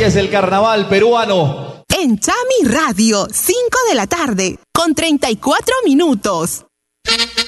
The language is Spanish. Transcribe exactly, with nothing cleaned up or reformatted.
es el carnaval peruano. En Chami Radio, cinco de la tarde, con treinta y cuatro minutos.